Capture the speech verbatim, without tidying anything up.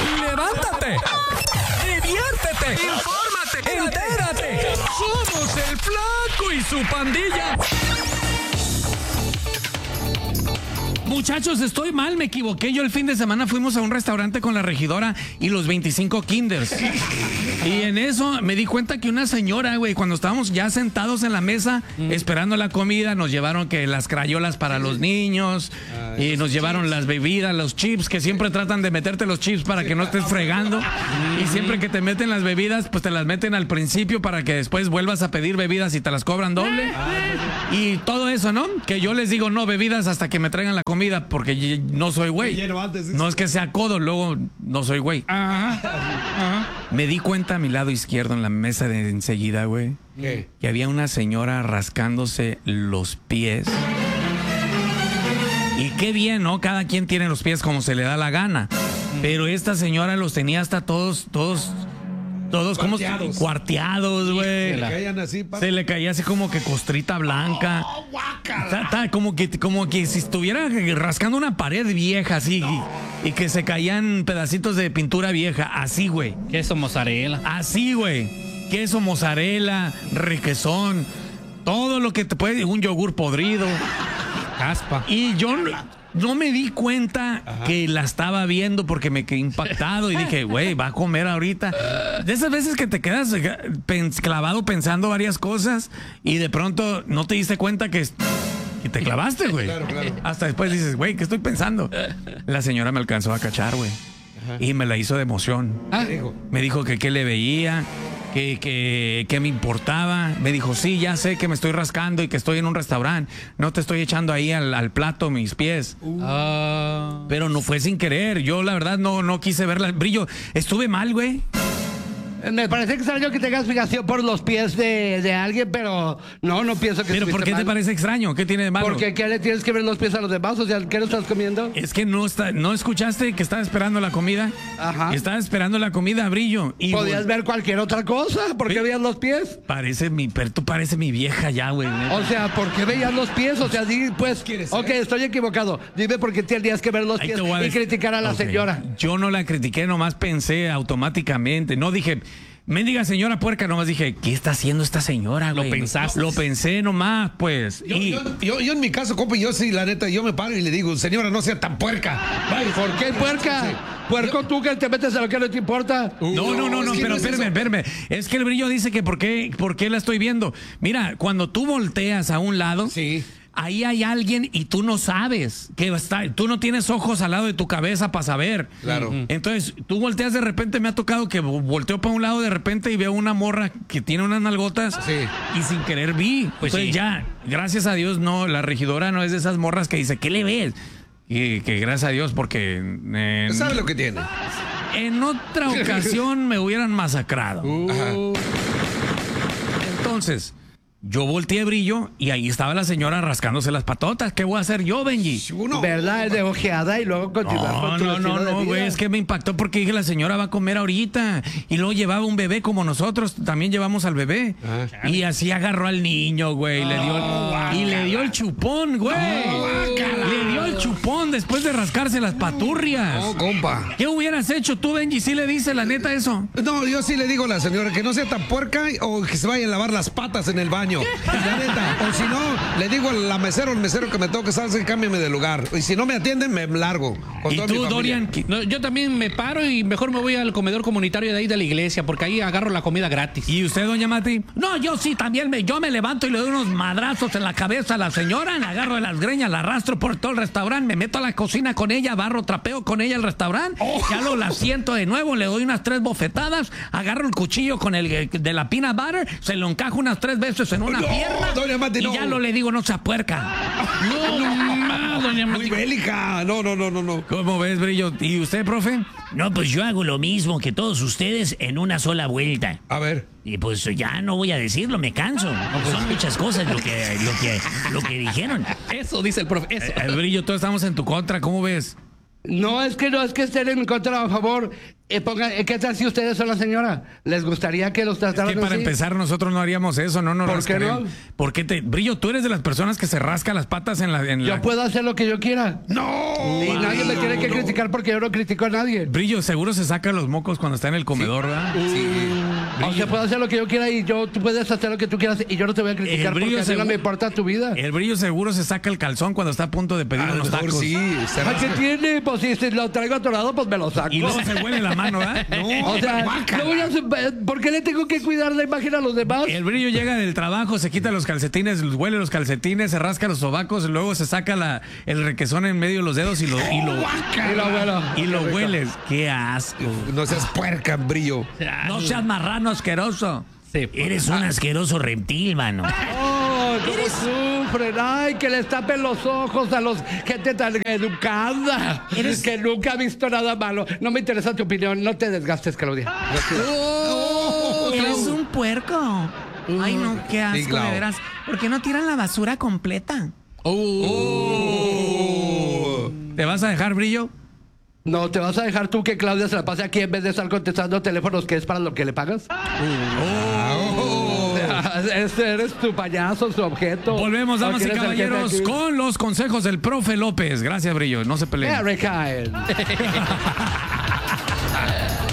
Levántate, diviértete, infórmate, entérate. Somos el Flaco y su pandilla. Muchachos, estoy mal, me equivoqué. Yo el fin de semana fuimos a un restaurante con la regidora y los veinticinco kinders. Y en eso me di cuenta que una señora, güey, cuando estábamos ya sentados en la mesa mm. esperando la comida, nos llevaron que las crayolas para los niños ah, y nos llevaron chips. Las bebidas, los chips, que siempre tratan de meterte los chips para que no estés fregando. Mm. Y siempre que te meten las bebidas, pues te las meten al principio para que después vuelvas a pedir bebidas y te las cobran doble. Ah, y todo eso, ¿no? Que yo les digo no bebidas hasta que me traigan la comida. Porque no soy güey. No es que sea codo, luego no soy güey. Ajá, ajá. Me di cuenta a mi lado izquierdo en la mesa de enseguida, güey, ¿qué? Que había una señora rascándose los pies. Y qué bien, ¿no? Cada quien tiene los pies como se le da la gana. Pero esta señora los tenía hasta todos, todos... Todos como cuarteados, güey. Se le caían así, pa. Se le caía así como que costrita blanca. Oh, ta, ta, como que como que si estuviera rascando una pared vieja, así. No. Y, y que se caían pedacitos de pintura vieja, así, güey. Queso mozzarella. Así, güey. Queso mozzarella, requesón, todo lo que te puede, un yogur podrido. Caspa. Y yo no me di cuenta Ajá. que la estaba viendo porque me quedé impactado y dije, güey, va a comer ahorita. De esas veces que te quedas clavado pensando varias cosas y de pronto no te diste cuenta que, que te clavaste, güey. Claro, claro. Hasta después dices, güey, ¿qué estoy pensando? La señora me alcanzó a cachar, güey. Y me la hizo de emoción. Ah. Me dijo que qué le veía, que, que, que me importaba. Me dijo, sí, ya sé que me estoy rascando y que estoy en un restaurante. No te estoy echando ahí al, al plato mis pies. Uh. Pero no fue sin querer. Yo, la verdad, no, no quise verla. Brillo, estuve mal, güey. Me parece extraño que tengas fijación por los pies de, de alguien, pero no, no pienso que ¿Pero por qué mal. Te parece extraño? ¿Qué tiene de malo? Porque ¿qué le tienes que ver los pies a los demás? O sea, ¿qué no estás comiendo? Es que no está, ¿no escuchaste que estaba esperando la comida? Ajá. Estaba esperando la comida, Brillo. Y podías ver cualquier otra cosa. ¿Por qué veías los pies? Parece mi, pero tú pareces mi vieja ya, güey. O sea, ¿por qué veías los pies? O sea, di, pues, ok, estoy equivocado. Dime por qué tenías que ver los pies y criticar a la okay. señora. Yo no la critiqué, nomás pensé automáticamente. No dije... Mendiga señora puerca, nomás dije, ¿qué está haciendo esta señora, güey? Lo pensaste. Lo pensé nomás, pues. Yo, y... yo, yo, yo en mi caso, compa, yo sí, la neta, yo me paro y le digo, señora, no sea tan puerca. Vaya, ¿por qué puerca? Sí. Puerco yo... tú que te metes a lo que no te importa. Uh, no, no, no, no, pero espérame, espérame. Es que el Brillo dice que por qué, por qué la estoy viendo. Mira, cuando tú volteas a un lado... Sí. Ahí hay alguien y tú no sabes que está, tú no tienes ojos al lado de tu cabeza para saber. Claro. Entonces, tú volteas de repente, me ha tocado que volteo para un lado de repente y veo una morra que tiene unas nalgotas sí. y sin querer vi. Pues Entonces sí. ya, gracias a Dios, no, la regidora no es de esas morras que dice, ¿qué le ves? Y que gracias a Dios porque... Eh, ¿sabe lo que tiene? En otra ocasión me hubieran masacrado. Uh. Entonces... Yo volteé, Brillo, y ahí estaba la señora rascándose las patotas. ¿Qué voy a hacer yo, Benji? Uno. ¿Verdad? Es de ojeada y luego continuar no, con tu No, no, no, güey, es que me impactó porque dije, la señora va a comer ahorita. Y luego llevaba un bebé como nosotros, también llevamos al bebé. Ah, y así agarró al niño, güey, oh, le dio el, y le dio el chupón, güey. Oh, le dio el chupón después de rascarse las paturrias. No, compa. ¿Qué hubieras hecho tú, Benji? ¿Sí le dice la neta eso? No, yo sí le digo a la señora que no sea tan puerca o que se vaya a lavar las patas en el baño. La neta. O si no, le digo a la mesero, al mesero que me toque, sabes que cámbiame de lugar. Y si no me atienden, me largo. ¿Y tú, Dorian? No, yo también me paro y mejor me voy al comedor comunitario de ahí de la iglesia, porque ahí agarro la comida gratis. ¿Y usted, doña Mati? No, yo sí, también me, yo me levanto y le doy unos madrazos en la cabeza a la señora, le agarro de las greñas, la arrastro por todo el restaurante, me meto a la cocina con ella, barro, trapeo con ella el restaurante, oh. ya lo la siento de nuevo, le doy unas tres bofetadas, agarro el cuchillo con el de la peanut butter, se lo encajo unas tres veces en una no, pierna doña Mati, y no. ya lo le digo, no sea puerca. No, no, doña Mati. Muy bélica. No, no, no, no, no. ¿Cómo ves, Brillo? ¿Y usted, profe? No, pues yo hago lo mismo que todos ustedes en una sola vuelta. A ver. Y pues ya no voy a decirlo, me canso. Son muchas cosas lo que, lo que, lo que dijeron. Eso dice el profe. Eso. Eh, Brillo, todos estamos en tu contra, ¿cómo ves? No, es que no es que estén en mi contra o a favor. Eh, ponga, eh, ¿Qué tal si ustedes son la señora? ¿Les gustaría que los trataran Es que para así? empezar, nosotros no haríamos eso, no nos ¿Por qué rascaríamos. no? ¿Por qué te, Brillo, tú eres de las personas que se rasca las patas en la. En Yo la... puedo hacer lo que yo quiera. ¡No! Y nadie me tiene que criticar porque yo no critico a nadie. Brillo, seguro se saca los mocos cuando está en el comedor, ¿verdad? O sea, puedo hacer lo que yo quiera y yo, tú puedes hacer lo que tú quieras y yo no te voy a criticar El Brillo porque a ti no seguro- me importa tu vida. El Brillo seguro se saca el calzón cuando está a punto de pedir A lo unos mejor tacos. sí. se Ay, ¿qué rasca. tiene? Pues si, si lo traigo atorado, pues me lo saco. Y luego se huele la mano, ¿verdad? O sea, no voy a hacer- ¿por qué le tengo que cuidar la imagen a los demás? El Brillo llega del trabajo, se quita los calcetines, huele los calcetines, se rasca los sobacos, luego se saca la, el requesón en medio de los dedos y lo, y lo, Y lo bueno. y lo hueles. ¡Qué asco! No seas puerca, Brillo. No seas marrano asqueroso. Sí. Eres un asqueroso reptil, mano. Oh, cómo sufren. Ay, que les tapen los ojos a los gente tan educada. Que nunca ha visto nada malo. No me interesa tu opinión. No te desgastes, Claudia. ¡Eres un puerco! Ay, no, qué asco, Clau. de veras. ¿Por qué no tiran la basura completa? ¿Te vas a dejar, Brillo? No, ¿te vas a dejar tú que Claudia se la pase aquí en vez de estar contestando teléfonos que es para lo que le pagas? Este eres tu payaso, su objeto. Volvemos, ¿O damas y quieres el jefe caballeros, aquí? con los consejos del profe López. Gracias, Brillo. No se peleen. Eric Kyle.